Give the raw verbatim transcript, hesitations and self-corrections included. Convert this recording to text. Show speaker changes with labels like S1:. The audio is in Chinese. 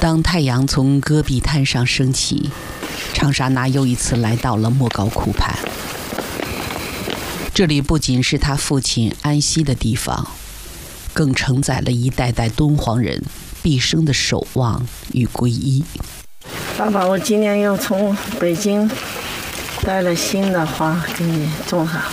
S1: 当太阳从戈壁滩上升起，长沙娜又一次来到了莫高窟畔。这里不仅是他父亲安息的地方，更承载了一代代敦煌人毕生的守望与皈依。
S2: 爸爸，我今年又从北京带了新的花给你种上。